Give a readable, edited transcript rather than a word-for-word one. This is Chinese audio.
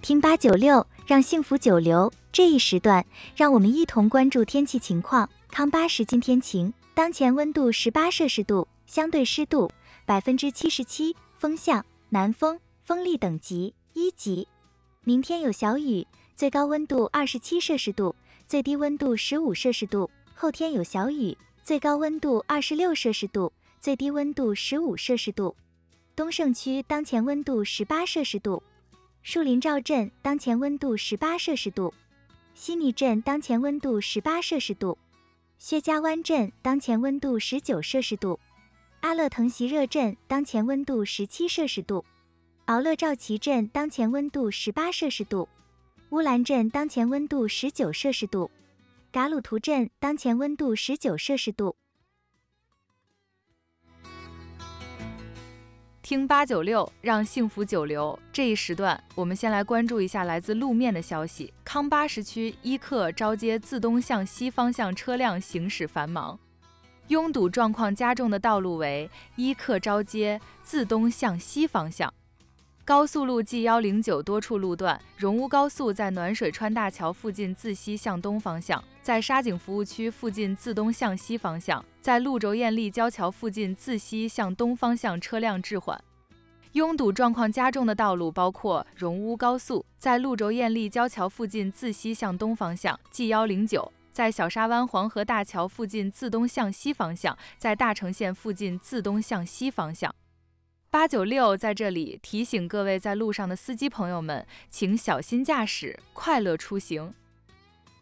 听896，让幸福久留。这一时段，让我们一同关注天气情况。康巴时今天晴，当前温度18摄氏度，相对湿度77%，风向南风，风力等级1级。明天有小雨，最高温度27摄氏度，最低温度15摄氏度。后天有小雨，最高温度26摄氏度，最低温度15摄氏度。东胜区当前温度18摄氏度。树林赵镇当前温度18摄氏度，西尼镇当前温度18摄氏度，薛家湾镇当前温度19摄氏度，阿勒腾席热镇当前温度17摄氏度，敖勒赵旗镇当前温度18摄氏度，乌兰镇当前温度19摄氏度，嘎鲁图镇当前温度19摄氏度。 听896，让幸福久留。这一时段，我们先来关注一下来自路面的消息。康巴什区伊克招街自东向西方向车辆行驶繁忙，拥堵状况加重的道路为伊克招街自东向西方向。高速路 G109 多处路段，荣乌高速在暖水川大桥附近自西向东方向，在沙井服务区附近自东向西方向，在潞轴堰立交桥附近自西向东方向车辆滞缓。拥堵状况加重的道路包括荣乌高速在潞轴堰立交桥附近自西向东方向 G109，在小沙湾黄河大桥附近自东向西方向，在大城线附近自东向西方向。896在这里提醒各位在路上的司机朋友们，请小心驾驶，快乐出行。